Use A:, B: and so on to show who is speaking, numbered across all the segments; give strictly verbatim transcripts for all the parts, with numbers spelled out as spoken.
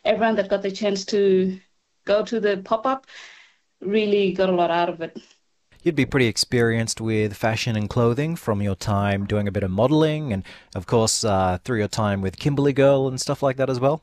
A: everyone that got the chance to go to the pop-up really got a lot out of it.
B: You'd be pretty experienced with fashion and clothing from your time doing a bit of modeling and, of course, uh, through your time with Kimberly Girl and stuff like that as well?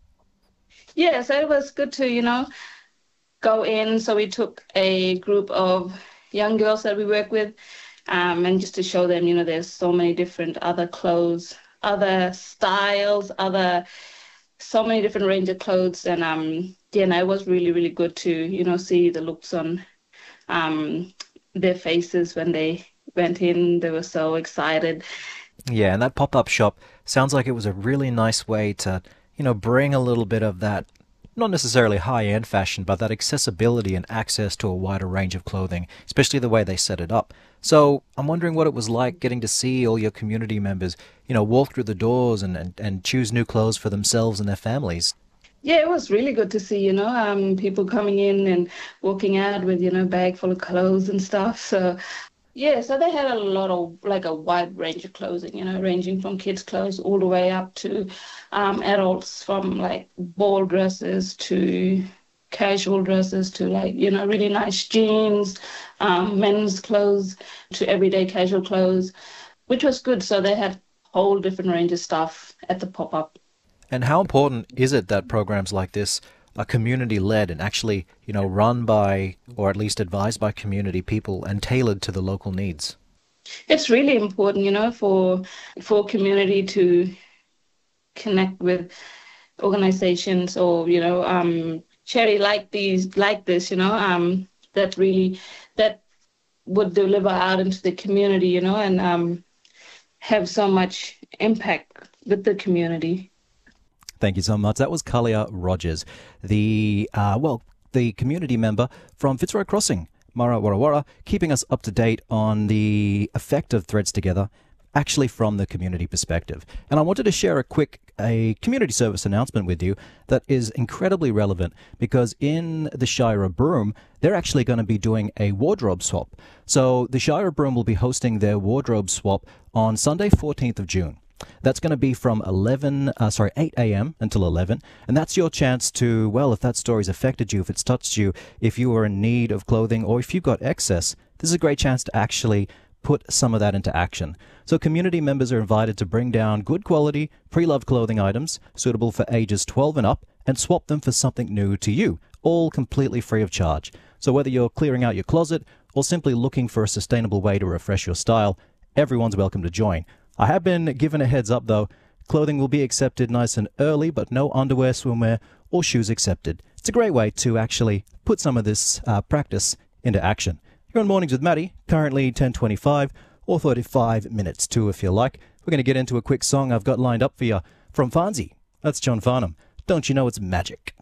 A: Yeah, so it was good to, you know, go in. So we took a group of young girls that we work with, um, and just to show them, you know, there's so many different other clothes, other styles, other so many different range of clothes. And um, yeah, and it was really, really good to, you know, see the looks on um their faces when they went in. They were so excited.
B: Yeah, and that pop-up shop sounds like it was a really nice way to, you know, bring a little bit of that, not necessarily high-end fashion, but that accessibility and access to a wider range of clothing, especially the way they set it up. So I'm wondering what it was like getting to see all your community members, you know, walk through the doors and, and, and choose new clothes for themselves and their families.
A: Yeah, it was really good to see, you know, um, people coming in and walking out with, you know, bag full of clothes and stuff. So yeah, so they had a lot of like a wide range of clothing, you know, ranging from kids' clothes all the way up to um, adults, from like ball dresses to casual dresses to like, you know, really nice jeans, um, men's clothes to everyday casual clothes, which was good. So they had a whole different range of stuff at the pop-up.
B: And how important is it that programs like this are community led and actually, you know, run by or at least advised by community people and tailored to the local needs?
A: It's really important, you know, for for community to connect with organizations or, you know, um, charity like these, like this, you know, um, that really that would deliver out into the community, you know, and um, have so much impact with the community.
B: Thank you so much. That was Kalia Rogers, the, uh, well, the community member from Fitzroy Crossing, Mara Warawara, keeping us up to date on the effect of Threads Together, actually from the community perspective. And I wanted to share a quick a community service announcement with you that is incredibly relevant because in the Shire of Broome, they're actually going to be doing a wardrobe swap. So the Shire of Broome will be hosting their wardrobe swap on Sunday, fourteenth of June. That's going to be from eleven, uh, sorry, eight a m until eleven, and that's your chance to, well, if that story's affected you, if it's touched you, if you are in need of clothing, or if you've got excess, this is a great chance to actually put some of that into action. So community members are invited to bring down good quality, pre-loved clothing items suitable for ages twelve and up and swap them for something new to you, all completely free of charge. So whether you're clearing out your closet or simply looking for a sustainable way to refresh your style, everyone's welcome to join. I have been given a heads up though, clothing will be accepted nice and early, but no underwear, swimwear, or shoes accepted. It's a great way to actually put some of this uh, practice into action. You're on Mornings with Maddie, currently ten twenty-five or thirty-five minutes too if you like. We're going to get into a quick song I've got lined up for you from Fonzie. That's John Farnham. Don't you know it's magic?